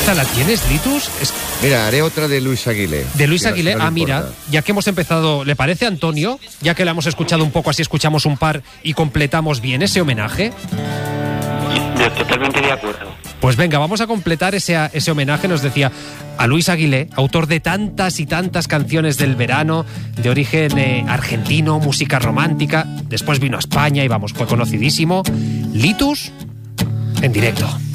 ¿Esta la tienes, Litus? Mira, haré otra de Luis Aguilé. De Luis Aguilé, no mira, ya que hemos empezado, ¿le parece, Antonio? Ya que la hemos escuchado un poco, así escuchamos un par y completamos bien ese homenaje. Totalmente de acuerdo. Pues venga, vamos a completar ese homenaje, nos decía, a Luis Aguilé, autor de tantas y tantas canciones del verano, de origen argentino, música romántica. Después vino a España y vamos, fue conocidísimo. Litus, en directo.